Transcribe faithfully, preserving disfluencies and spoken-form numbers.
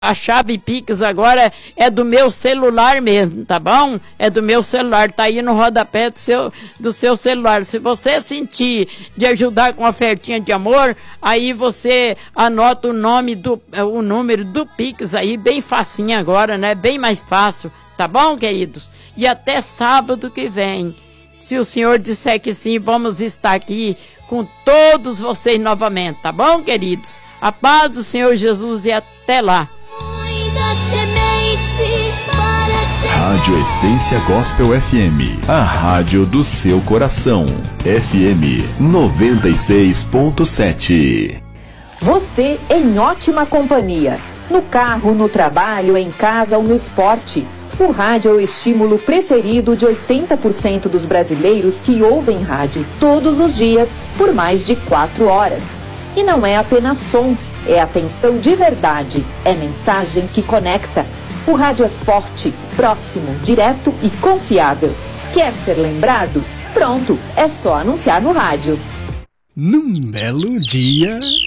A chave Pix agora é do meu celular mesmo, tá bom? É do meu celular, tá aí no rodapé do seu, do seu celular. Se você sentir de ajudar com ofertinha de amor, aí você anota o nome do, o número do Pix aí, bem facinho agora, né? Bem mais fácil, tá bom, queridos? E até sábado que vem, se o senhor disser que sim, vamos estar aqui com todos vocês novamente, tá bom, queridos? A paz do Senhor Jesus e até lá. Rádio Essência Gospel F M, a rádio do seu coração. F M noventa e seis ponto sete. Você em ótima companhia. No carro, no trabalho, em casa ou no esporte. O rádio é o estímulo preferido de oitenta por cento dos brasileiros que ouvem rádio todos os dias por mais de quatro horas. E não é apenas som, é atenção de verdade, é mensagem que conecta. O rádio é forte, próximo, direto e confiável. Quer ser lembrado? Pronto, é só anunciar no rádio. Num belo dia...